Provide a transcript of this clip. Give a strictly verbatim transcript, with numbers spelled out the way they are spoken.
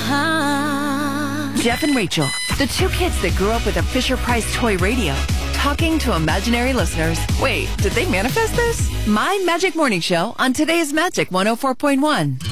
Jeff and Rachel, the two kids that grew up with a Fisher-Price toy radio, talking to imaginary listeners. Wait, did they manifest this? My Magic Morning Show on today's Magic one oh four point one.